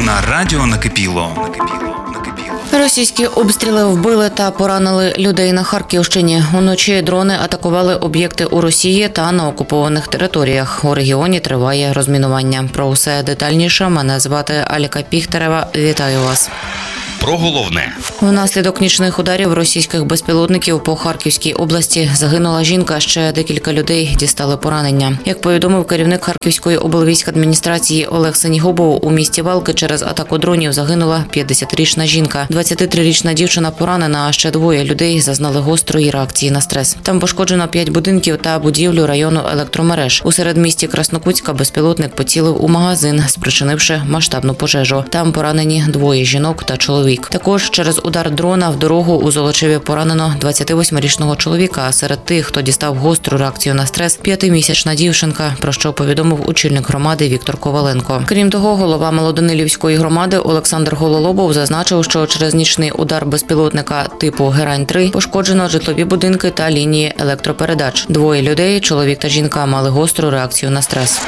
на радіо накипіло. Російські обстріли вбили та поранили людей на Харківщині. Уночі дрони атакували об'єкти у Росії та на окупованих територіях. У регіоні триває розмінування. Про усе детальніше мене звати Аліка Піхтерева. Вітаю вас. Про головне. Внаслідок нічних ударів російських безпілотників по Харківській області загинула жінка, ще декілька людей дістали поранення. Як повідомив керівник Харківської облвійськадміністрації Олег Сенігубов, у місті Валки через атаку дронів загинула 50-річна жінка. 23-річна дівчина поранена, а ще двоє людей зазнали гострої реакції на стрес. Там пошкоджено 5 будинків та будівлю району електромереж. У середмісті Краснокутська безпілотник поцілив у магазин, спричинивши масштабну пожежу. Там поранені двоє жінок та чоловік. Також через удар дрона в дорогу у Золочеві поранено 28-річного чоловіка, а серед тих, хто дістав гостру реакцію на стрес, 5-місячна дівчинка, про що повідомив очільник громади Віктор Коваленко. Крім того, голова Малоданилівської громади Олександр Гололобов зазначив, що через нічний удар безпілотника типу Герань-3 пошкоджено житлові будинки та лінії електропередач. Двоє людей, чоловік та жінка, мали гостру реакцію на стрес.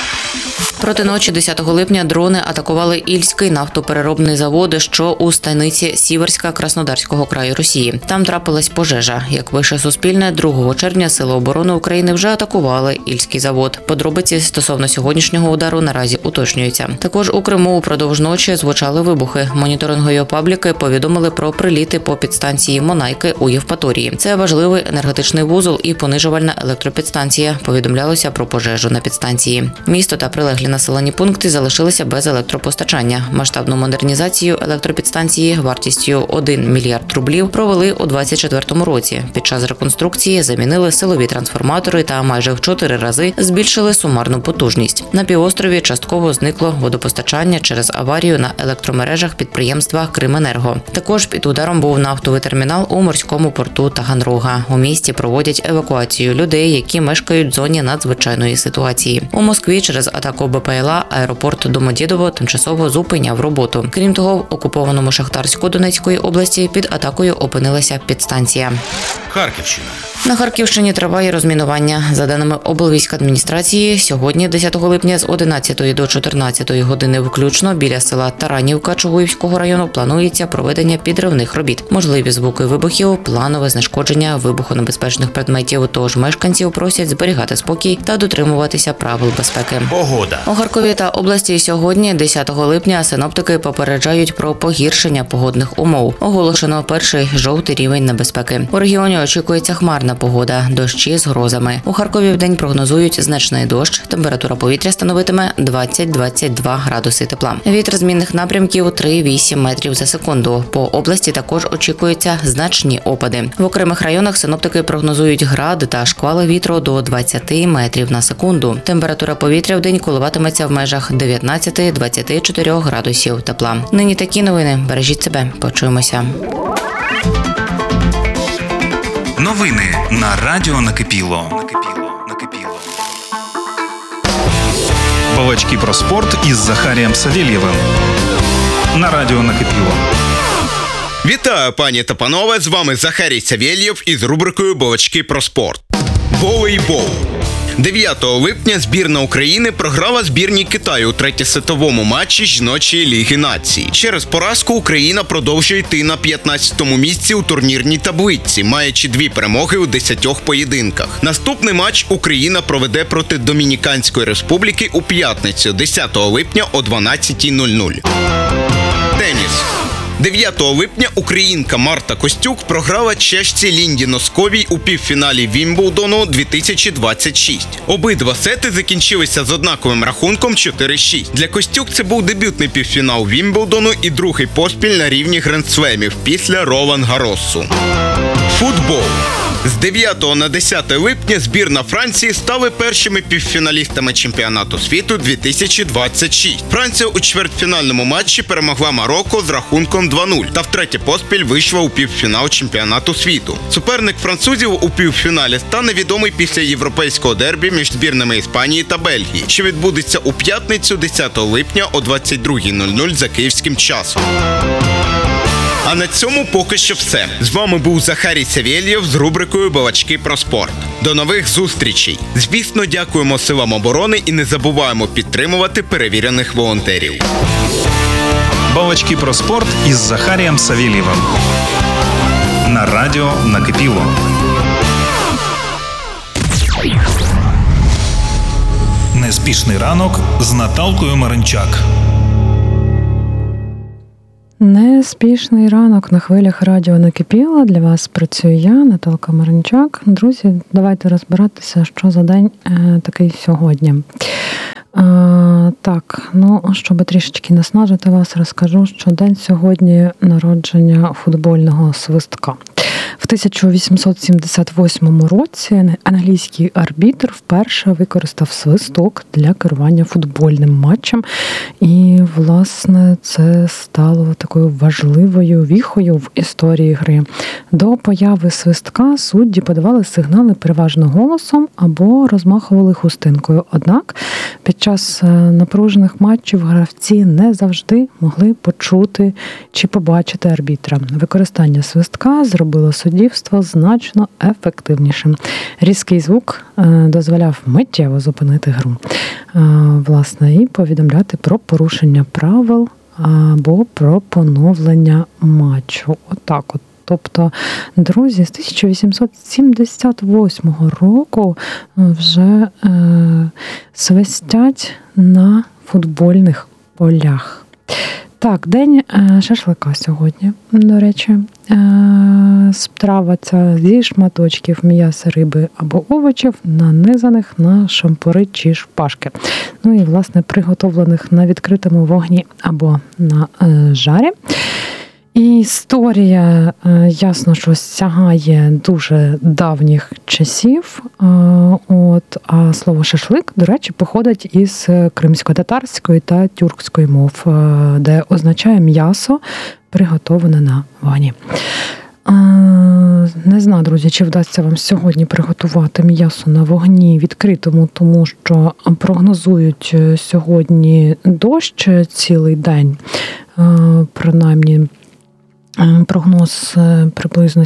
Проти ночі 10 липня дрони атакували Ільський нафтопереробний завод, що у станиці Сіверська Краснодарського краю Росії. Там трапилась пожежа. Як пише Суспільне, 2 червня Сили оборони України вже атакували Ільський завод. Подробиці стосовно сьогоднішнього удару наразі уточнюються. Також у Криму упродовж ночі звучали вибухи. Моніторингові пабліки повідомили про приліти по підстанції Монайки у Євпаторії. Це важливий енергетичний вузол і понижувальна електропідстанція. Повідомлялося про пожежу на підстанції. Місто та прилеглі населені пункти залишилися без електропостачання. Масштабну модернізацію електропідстанції вартістю 1 мільярд рублів провели у 2024 році. Під час реконструкції замінили силові трансформатори та майже в 4 рази збільшили сумарну потужність. На півострові частково зникло водопостачання через аварію на електромережах підприємства «Крименерго». Також під ударом був нафтовий термінал у морському порту Таганрога. У місті проводять евакуацію людей, які мешкають в зоні надзвичайної ситуації. У Москві через атаку БПЛА аеропорт Домодєдово тимчасово зупиняв роботу. Крім того, в окупованому Шахтарську Донецької області під атакою опинилася підстанція. Харківщина. На Харківщині триває розмінування. За даними облвійськадміністрації, сьогодні, 10 липня, з 11 до 14 години включно, біля села Таранівка Чугуївського району планується проведення підривних робіт. Можливі звуки вибухів, планове знешкодження вибухонебезпечних предметів, тож мешканців просять зберігати спокій та дотримуватися правил безпеки. Погода. У Харкові та області сьогодні, 10 липня, синоптики попереджають про погіршення погодних умов. Оголошено перший жовтий рівень небезпеки. У регіоні очікується хмарна погода, дощі з грозами. У Харкові вдень прогнозують значний дощ, температура повітря становитиме 20-22 градуси тепла. Вітер змінних напрямків 3-8 метрів за секунду. По області також очікуються значні опади. В окремих районах синоптики прогнозують град та шквали вітру до 20 метрів на секунду. Температура повітря вдень коливатиметься в межах 19-24 градусів тепла. Нині такі новини. Бережіть себе. Почуємося. Новини на радіо накипіло. Балачки про спорт із Захарієм Савельєвим. На радіо накипіло. Вітаю, пані та панове, з вами Захарій Савельєв із рубрикою «Балачки про спорт». Волейбол. 9 липня збірна України програла збірній Китаю у третьосетовому матчі жіночої Ліги націй. Через поразку Україна продовжує йти на 15-му місці у турнірній таблиці, маючи 2 перемоги у 10 поєдинках. Наступний матч Україна проведе проти Домініканської Республіки у п'ятницю, 10 липня о 12:00. Теніс. 9 липня українка Марта Костюк програла чешці Лінді Носковій у півфіналі Вімблдону 2026. Обидва сети закінчилися з однаковим рахунком 4-6. Для Костюк це був дебютний півфінал Вімблдону і другий поспіль на рівні гранд-слемів після Ролан-Гарросу. Футбол. З 9 на 10 липня збірна Франції стали першими півфіналістами чемпіонату світу 2026. Франція у чвертьфінальному матчі перемогла Марокко з рахунком 2-0 та втретє поспіль вийшла у півфінал чемпіонату світу. Суперник французів у півфіналі стане відомий після європейського дербі між збірними Іспанії та Бельгії, що відбудеться у п'ятницю 10 липня о 22:00 за київським часом. А на цьому поки що все. З вами був Захарій Савельєв з рубрикою «Балачки про спорт». До нових зустрічей! Звісно, дякуємо силам оборони і не забуваємо підтримувати перевірених волонтерів. Бовочки про спорт із Захарієм Савєлєвим. На радіо «Накипіло». Неспішний ранок з Наталкою Маринчак. Неспішний ранок на хвилях радіо «Накипіло». Для вас працюю я, Наталка Маринчак. Друзі, давайте розбиратися, що за день такий сьогодні. Щоб трішечки наснажити вас, розкажу, що день сьогодні народження футбольного свистка. В 1878 році англійський арбітр вперше використав свисток для керування футбольним матчем. І, власне, це стало такою важливою віхою в історії гри. До появи свистка судді подавали сигнали переважно голосом або розмахували хустинкою. Однак під час напружених матчів гравці не завжди могли почути чи побачити арбітра. Використання свистка зробило суддівство значно ефективнішим. Різкий звук дозволяв миттєво зупинити гру, власне, і повідомляти про порушення правил або про поновлення матчу. Отак от. Тобто, друзі, з 1878 року вже свистять на футбольних полях. Так, день шашлика сьогодні, до речі. Страва ця зі шматочків м'яса, риби або овочів, нанизаних на шампури чи шпажки. Ну і, власне, приготовлених на відкритому вогні або на жарі. І історія, ясно, що сягає дуже давніх часів. А слово «шашлик», до речі, походить із кримсько-татарської та тюркської мов, де означає м'ясо, приготоване на вогні. Не знаю, друзі, чи вдасться вам сьогодні приготувати м'ясо на вогні відкритому, тому що прогнозують сьогодні дощ цілий день, принаймні. Прогноз приблизно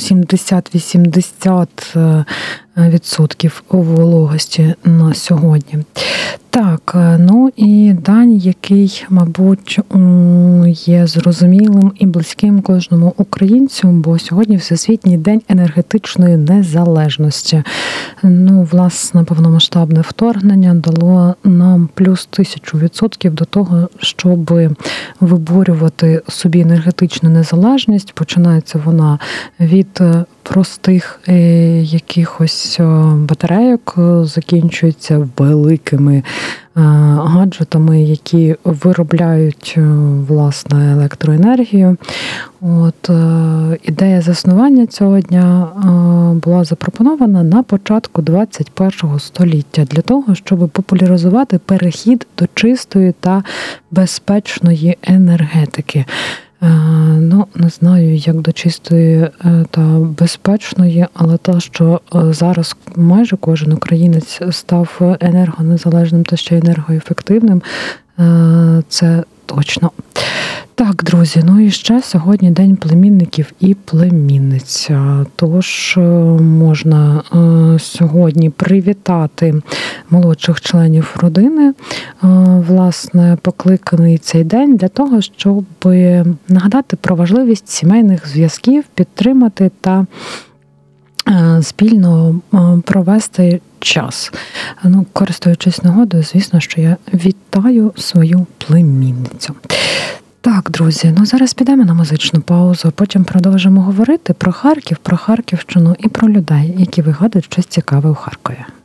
70-80% вологості на сьогодні. Так, ну і день, який, мабуть, є зрозумілим і близьким кожному українцю, бо сьогодні Всесвітній день енергетичної незалежності. Ну, власне, повномасштабне вторгнення дало нам плюс 1000% до того, щоб виборювати собі енергетичну незалежність. Починається вона від простих якихось батарейок, закінчується великими гаджетами, які виробляють, власне, електроенергію. Ідея заснування цього дня була запропонована на початку 21 століття для того, щоб популяризувати перехід до чистої та безпечної енергетики. Не знаю, як до чистої та безпечної, але те, що зараз майже кожен українець став енергонезалежним та ще енергоефективним, це точно. Так, друзі, ну і ще сьогодні День племінників і племінниць. Тож можна сьогодні привітати молодших членів родини. Власне, покликаний цей день для того, щоб нагадати про важливість сімейних зв'язків, підтримати та спільно провести час. Користуючись нагодою, звісно, що я вітаю свою племінницю. Так, друзі, зараз підемо на музичну паузу, потім продовжимо говорити про Харків, про Харківщину і про людей, які вигадують щось цікаве у Харкові.